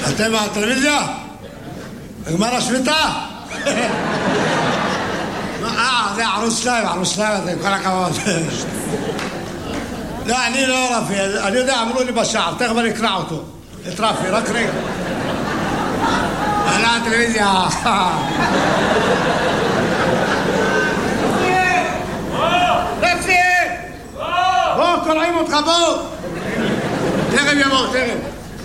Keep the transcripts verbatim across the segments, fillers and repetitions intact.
אתם מהטלוויזיה? נגמר השביתה? אה, זה ערוץ שתיים, ערוץ שתיים, זה כל הכבוד. לא, אני לא רפי, אני יודע, אמרו לי בשער, תכף אני אקרא אותו. את רפי, רק רגע. עלה הטלוויזיה. רפי! בוא, קוראים אותך, בוא! תכף יבוא, תכף.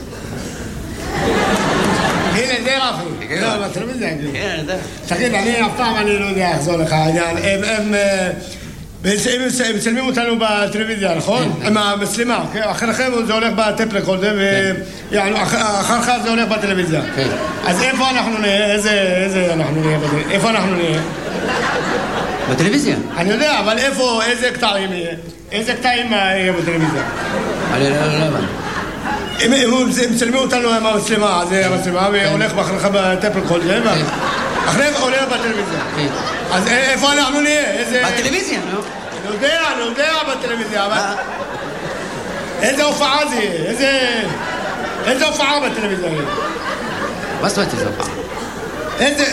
הנה, זה רפי. לא, בטלוויזיה. כן, אני יודע. תגיד, אני אף פעם אני לא יודע איך זה הולך העניין. הם... הם מצלמים אותנו בטלוויזיה, נכון? עם המצלמה, אחריכם זה הולך בטפלקול, אחריך זה הולך בטלוויזיה. אז איפה אנחנו נהיה? איזה אנחנו נהיה? איפה אנחנו נהיה? בטלוויזיה? אני יודע, אבל איפה, איזה קטעים יהיה? איזה קטעים יהיה בטלוויזיה? אני לא יודע. הם מצלמים אותנו עם המצלמה, זה המצלמה, והולך אחריך בטפלקול, אחרי הולך בטלוויזיה. אז איפה אנחנו נהיה? בטלוויזיה, נו. אני יודע, אני יודע בטלוויזיה, אבל... איזה הופעה זה יהיה? איזה... איזה הופעה בטלוויזיה יהיה? מה זאת אומרת איזה הופעה? איזה...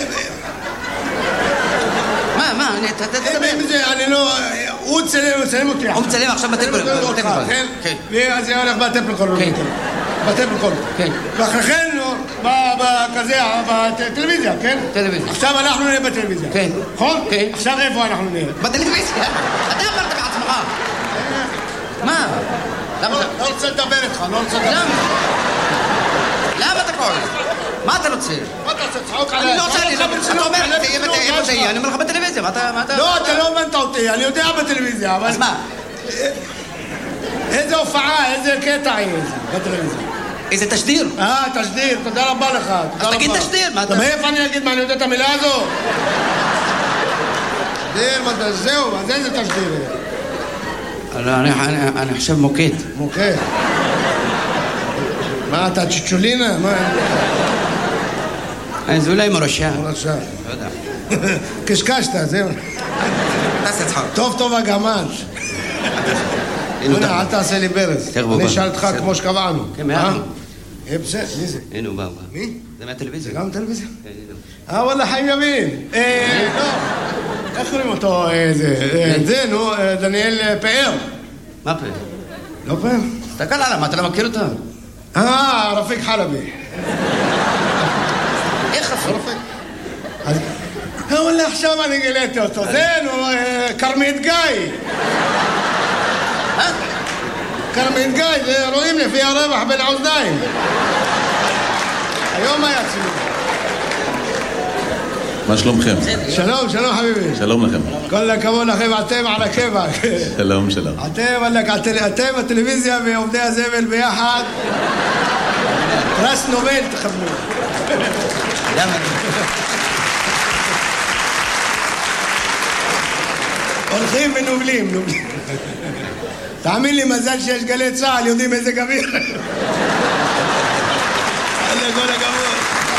מה, מה? אתה תדבר. אני לא... הוא צלם, הוא צלם אותי. הוא מצלם עכשיו בטלפון. כן? ואז זה הולך בטלפון. כן. בטלפון. כן. ואחריכן, כזה, בטלוויזיה, כן? טלוויזיה. עכשיו אנחנו נהיה בטלוויזיה. כן. נכון? כן. עכשיו איפה אנחנו נהיה? בטלוויזיה. אתה אמרת בעצמך. מה? לא רוצה לדבר איתך, לא רוצה לדבר. למה? למה אתה קורא? מה אתה רוצה? מה אתה רוצה? צחוק עליי. אני לא רוצה לי, אתה אומר, איפה זה יהיה? אני אומר לך בטלוויזיה, מה אתה... לא, אתה לא הבנת אותי, אני יודע בטלוויזיה, אבל... אז מה? איזה הופעה, איזה קטע יהיה בטלוויזיה? איזה תשדיר? אה, תשדיר, תודה רבה לך. אז תגיד תשדיר, מה אתה... מאיפה אני אגיד מה, אני יודע את המילה הזו? תשדיר, זהו, אז איזה תשדיר? אני חושב מוקד. מוקד? מה, אתה צ'צ'ולינה? מה? זה אולי מורשה. מורשה. לא יודע. קשקשת, זהו. תעשה צחוק. טוב טוב הגמל. אל תעשה לי ברז. אני אשאל אותך כמו שקבענו. כן, מהר. בסדר, מי זה? הנה הוא בא, הוא בא. מי? זה מהטלוויזיה. זה גם מהטלוויזיה? אה, וואלה, חיים ימין. לא. איך קוראים אותו? זה, נו, דניאל פאר. מה פאר? לא פאר? תסתכל עליו, מה, אתה לא מכיר אותו? אה, רפיק חלבי. איך רפיק? אה, וואלה, עכשיו אני גיליתי אותו. זה, נו, קרמית גיא. אה? קרמית גיא, זה רואים לפי הרווח בין האוזניים. היום היה צילום. מה שלומכם? שלום, שלום חביבי. שלום לכם. כל הכבוד לכם, אתם על הכיוון. שלום, שלום. אתם הטלוויזיה ועובדי הזבל ביחד. פרס נובל תכוונו. למה? הולכים ונובלים, נובלים. תאמין לי, מזל שיש גלי צהל, יודעים איזה גביר. איזה כל הכבוד.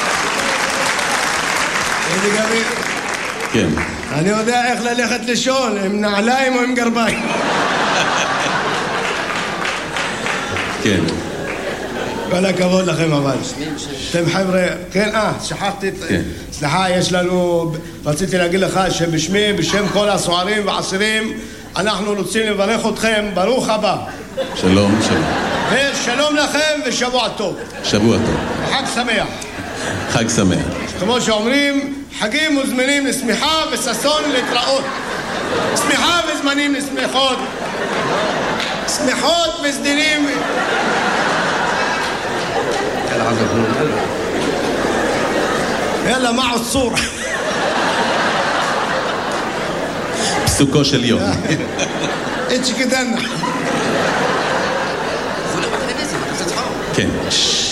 איזה גביר. כן. אני יודע איך ללכת לישון, עם נעליים או עם גרביים. כן. כל הכבוד לכם אבל. אתם חבר'ה, כן, אה, שכחתי, סליחה, יש לנו, רציתי להגיד לך שבשמי, בשם כל הסוערים והעשירים, אנחנו רוצים לברך אתכם, ברוך הבא. שלום, שלום. ושלום לכם ושבוע טוב. שבוע טוב. חג שמח. חג שמח. כמו שאומרים, חגים מוזמנים לשמחה וששון להתראות. שמחה וזמנים לשמחות. שמחות וסדינים. יאללה, מה עוצור? פסוקו של יום. איצ'י כדנה. זה לא בטלוויזיה, אתה עושה צחוק. כן.